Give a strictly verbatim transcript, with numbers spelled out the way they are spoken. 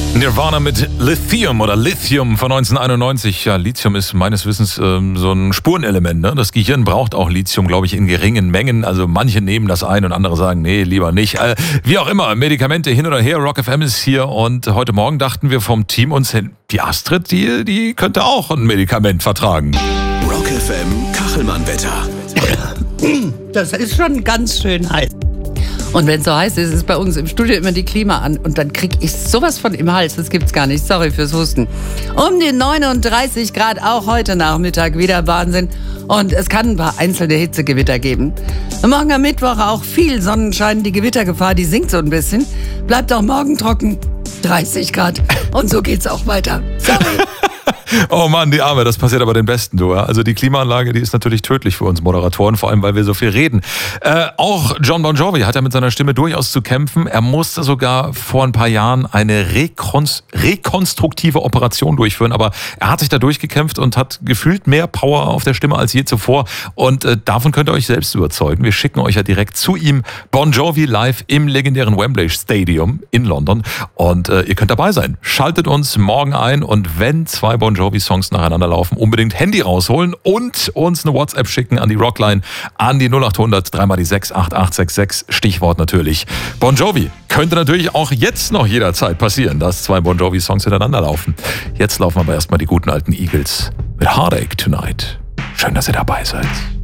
Nirvana mit Lithium oder Lithium von neunzehnhunderteinundneunzig. Ja, Lithium ist meines Wissens ähm, so ein Spurenelement. Ne? Das Gehirn braucht auch Lithium, glaube ich, in geringen Mengen. Also manche nehmen das ein und andere sagen, nee, lieber nicht. Äh, wie auch immer, Medikamente hin oder her, Rock F M ist hier. Und heute Morgen dachten wir vom Team uns hin, die Astrid, die, die könnte auch ein Medikament vertragen. Rock F M Kachelmann-Wetter. Das ist schon ganz schön heiß. Und wenn es so heiß ist, ist bei uns im Studio immer die Klima an. Und dann kriege ich sowas von im Hals. Das gibt's gar nicht. Sorry fürs Husten. Um die neununddreißig Grad auch heute Nachmittag. Wieder Wahnsinn. Und es kann ein paar einzelne Hitzegewitter geben. Morgen am Mittwoch auch viel Sonnenschein. Die Gewittergefahr, die sinkt so ein bisschen. Bleibt auch morgen trocken. dreißig Grad. Und so geht's auch weiter. Sorry. Oh Mann, die Arme, das passiert aber den Besten, du. Also die Klimaanlage, die ist natürlich tödlich für uns Moderatoren, vor allem, weil wir so viel reden. Äh, auch Jon Bon Jovi hat ja mit seiner Stimme durchaus zu kämpfen. Er musste sogar vor ein paar Jahren eine Rekons- rekonstruktive Operation durchführen, aber er hat sich da durchgekämpft und hat gefühlt mehr Power auf der Stimme als je zuvor. Und äh, davon könnt ihr euch selbst überzeugen. Wir schicken euch ja direkt zu ihm Bon Jovi live im legendären Wembley Stadium in London. Und äh, ihr könnt dabei sein. Schaltet uns morgen ein und wenn zwei Bon Jovi-Songs nacheinander laufen, unbedingt Handy rausholen und uns eine WhatsApp schicken an die Rockline, an die null acht hundert drei mal die sechs acht acht sechs sechs, Stichwort natürlich Bon Jovi. Könnte natürlich auch jetzt noch jederzeit passieren, dass zwei Bon Jovi-Songs hintereinander laufen. Jetzt laufen aber erstmal die guten alten Eagles mit Heartache Tonight. Schön, dass ihr dabei seid.